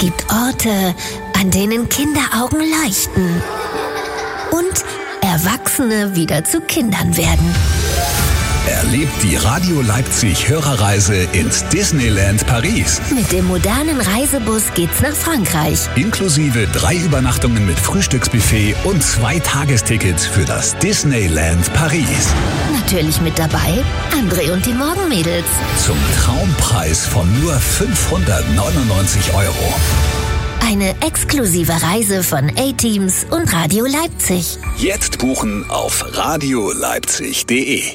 Es gibt Orte, an denen Kinderaugen leuchten und Erwachsene wieder zu Kindern werden. Erlebt die Radio Leipzig Hörerreise ins Disneyland Paris. Mit dem modernen Reisebus geht's nach Frankreich. Inklusive 3 Übernachtungen mit Frühstücksbuffet und 2 Tagestickets für das Disneyland Paris. Natürlich mit dabei André und die Morgenmädels. Zum Traumpreis von nur 599 €. Eine exklusive Reise von A-Teams und Radio Leipzig. Jetzt buchen auf radioleipzig.de.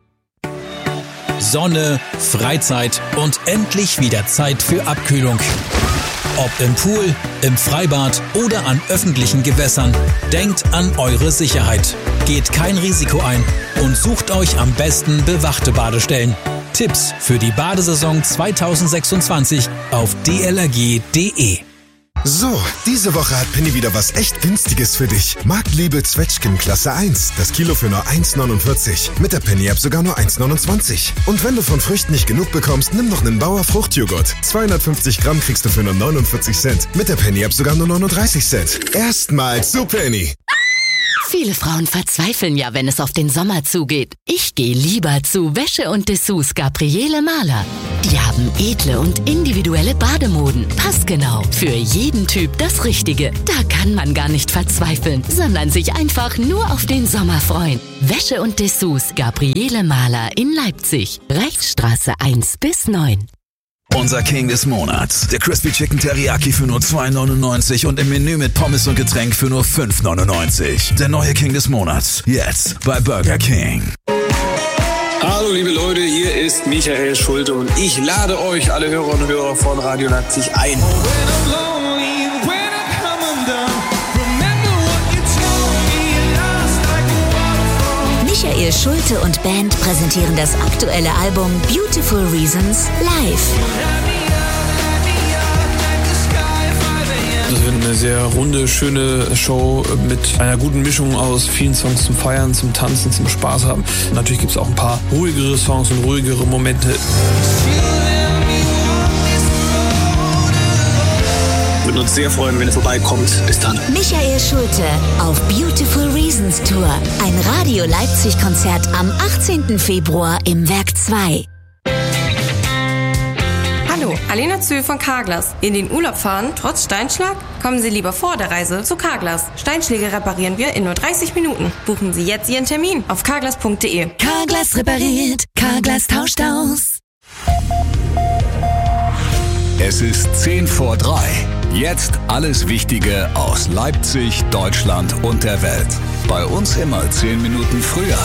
Sonne, Freizeit und endlich wieder Zeit für Abkühlung. Ob im Pool, im Freibad oder an öffentlichen Gewässern, denkt an eure Sicherheit. Geht kein Risiko ein und sucht euch am besten bewachte Badestellen. Tipps für die Badesaison 2026 auf dlrg.de. So, diese Woche hat Penny wieder was echt Günstiges für dich. Marktliebe Zwetschgen Klasse 1. Das Kilo für nur 1,49. Mit der Penny-App sogar nur 1,29. Und wenn du von Früchten nicht genug bekommst, nimm noch einen Bauer Fruchtjoghurt. 250 Gramm kriegst du für nur 49 Cent. Mit der Penny-App sogar nur 39 Cent. Erstmals zu Penny. Viele Frauen verzweifeln ja, wenn es auf den Sommer zugeht. Ich gehe lieber zu Wäsche und Dessous Gabriele Mahler. Die haben edle und individuelle Bademoden. Passgenau. Für jeden Typ das Richtige. Da kann man gar nicht verzweifeln, sondern sich einfach nur auf den Sommer freuen. Wäsche und Dessous Gabriele Mahler in Leipzig. Reichsstraße 1 bis 9. Unser King des Monats. Der Crispy Chicken Teriyaki für nur 2,99 und im Menü mit Pommes und Getränk für nur 5,99. Der neue King des Monats. Jetzt bei Burger King. Hallo liebe Leute, hier ist Michael Schulte und ich lade euch, alle Hörerinnen und Hörer von Radio Leipzig, ein. Michael Schulte und Band präsentieren das aktuelle Album Beautiful Reasons live. Das wird eine sehr runde, schöne Show mit einer guten Mischung aus vielen Songs zum Feiern, zum Tanzen, zum Spaß haben. Natürlich gibt es auch ein paar ruhigere Songs und ruhigere Momente. Wir würden uns sehr freuen, wenn ihr vorbeikommt. Bis dann. Michael Schulte auf Beautiful Reasons Tour. Ein Radio Leipzig-Konzert am 18. Februar im Werk 2. Hallo, Alena Zöhl von Carglass. In den Urlaub fahren, trotz Steinschlag? Kommen Sie lieber vor der Reise zu Carglass. Steinschläge reparieren wir in nur 30 Minuten. Buchen Sie jetzt Ihren Termin auf carglass.de. Carglass repariert, Carglass tauscht aus. Es ist 2:10. Jetzt alles Wichtige aus Leipzig, Deutschland und der Welt. Bei uns immer 10 Minuten früher.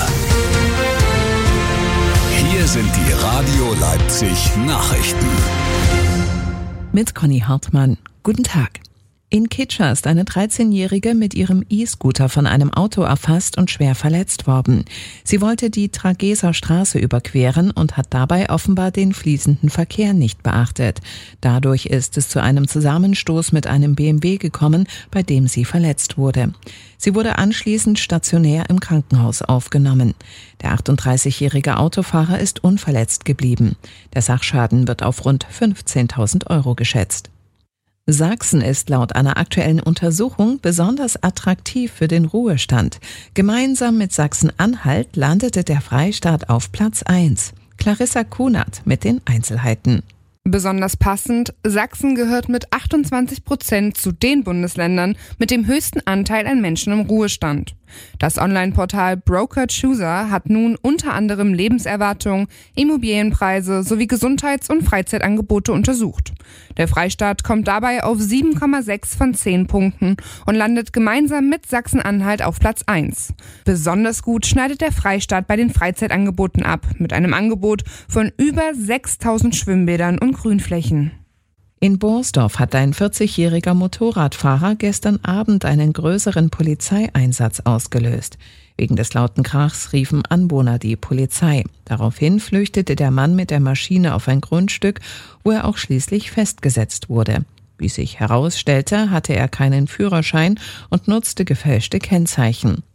Hier sind die Radio Leipzig Nachrichten. Mit Conny Hartmann. Guten Tag. In Kitscher ist eine 13-Jährige mit ihrem E-Scooter von einem Auto erfasst und schwer verletzt worden. Sie wollte die Trageser Straße überqueren und hat dabei offenbar den fließenden Verkehr nicht beachtet. Dadurch ist es zu einem Zusammenstoß mit einem BMW gekommen, bei dem sie verletzt wurde. Sie wurde anschließend stationär im Krankenhaus aufgenommen. Der 38-jährige Autofahrer ist unverletzt geblieben. Der Sachschaden wird auf rund 15.000 € geschätzt. Sachsen ist laut einer aktuellen Untersuchung besonders attraktiv für den Ruhestand. Gemeinsam mit Sachsen-Anhalt landete der Freistaat auf Platz 1. Clarissa Kunert mit den Einzelheiten. Besonders passend, Sachsen gehört mit 28% zu den Bundesländern mit dem höchsten Anteil an Menschen im Ruhestand. Das Online-Portal Broker Chooser hat nun unter anderem Lebenserwartung, Immobilienpreise sowie Gesundheits- und Freizeitangebote untersucht. Der Freistaat kommt dabei auf 7,6 von 10 Punkten und landet gemeinsam mit Sachsen-Anhalt auf Platz 1. Besonders gut schneidet der Freistaat bei den Freizeitangeboten ab, mit einem Angebot von über 6.000 Schwimmbädern und Grünflächen. In Borsdorf hat ein 40-jähriger Motorradfahrer gestern Abend einen größeren Polizeieinsatz ausgelöst. Wegen des lauten Krachs riefen Anwohner die Polizei. Daraufhin flüchtete der Mann mit der Maschine auf ein Grundstück, wo er auch schließlich festgesetzt wurde. Wie sich herausstellte, hatte er keinen Führerschein und nutzte gefälschte Kennzeichen.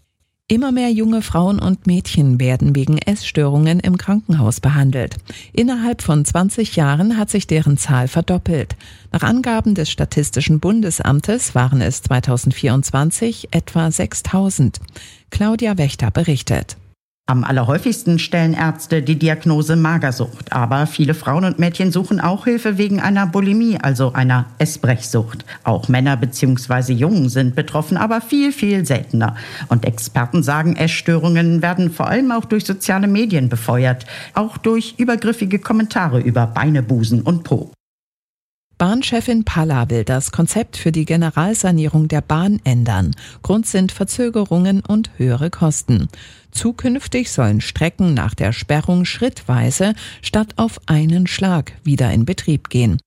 Immer mehr junge Frauen und Mädchen werden wegen Essstörungen im Krankenhaus behandelt. Innerhalb von 20 Jahren hat sich deren Zahl verdoppelt. Nach Angaben des Statistischen Bundesamtes waren es 2024 etwa 6.000. Claudia Wächter berichtet. Am allerhäufigsten stellen Ärzte die Diagnose Magersucht. Aber viele Frauen und Mädchen suchen auch Hilfe wegen einer Bulimie, also einer Essbrechsucht. Auch Männer bzw. Jungen sind betroffen, aber viel, viel seltener. Und Experten sagen, Essstörungen werden vor allem auch durch soziale Medien befeuert. Auch durch übergriffige Kommentare über Beine, Busen und Po. Bahnchefin Palla will das Konzept für die Generalsanierung der Bahn ändern. Grund sind Verzögerungen und höhere Kosten. Zukünftig sollen Strecken nach der Sperrung schrittweise statt auf einen Schlag wieder in Betrieb gehen.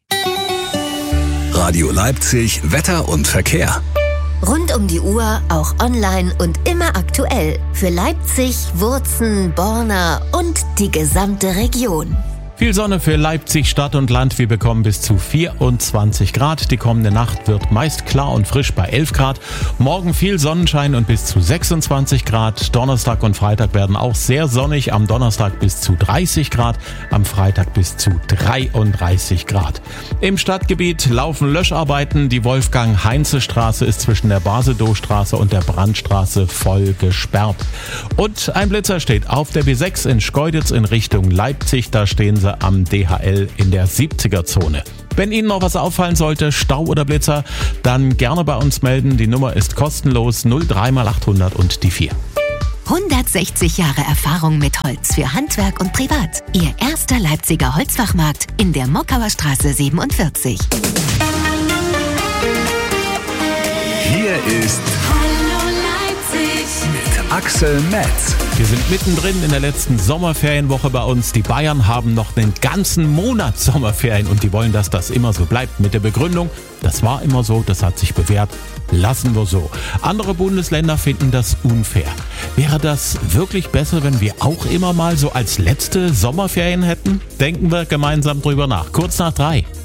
Radio Leipzig, Wetter und Verkehr. Rund um die Uhr, auch online und immer aktuell. Für Leipzig, Wurzen, Borna und die gesamte Region. Viel Sonne für Leipzig, Stadt und Land. Wir bekommen bis zu 24 Grad. Die kommende Nacht wird meist klar und frisch bei 11 Grad. Morgen viel Sonnenschein und bis zu 26 Grad. Donnerstag und Freitag werden auch sehr sonnig. Am Donnerstag bis zu 30 Grad, am Freitag bis zu 33 Grad. Im Stadtgebiet laufen Löscharbeiten. Die Wolfgang-Heinze-Straße ist zwischen der Basedow-Straße und der Brandstraße voll gesperrt. Und ein Blitzer steht auf der B6 in Schkeuditz in Richtung Leipzig. Da stehen sie am DHL in der 70er-Zone. Wenn Ihnen noch was auffallen sollte, Stau oder Blitzer, dann gerne bei uns melden. Die Nummer ist kostenlos 03 mal 800 und die 4. 160 Jahre Erfahrung mit Holz für Handwerk und Privat. Ihr erster Leipziger Holzfachmarkt in der Mockauer Straße 47. Hier ist Hallo Leipzig mit Axel Metz. Wir sind mittendrin in der letzten Sommerferienwoche bei uns. Die Bayern haben noch einen ganzen Monat Sommerferien und die wollen, dass das immer so bleibt. Mit der Begründung, das war immer so, das hat sich bewährt, lassen wir so. Andere Bundesländer finden das unfair. Wäre das wirklich besser, wenn wir auch immer mal so als letzte Sommerferien hätten? Denken wir gemeinsam drüber nach. Kurz nach 3.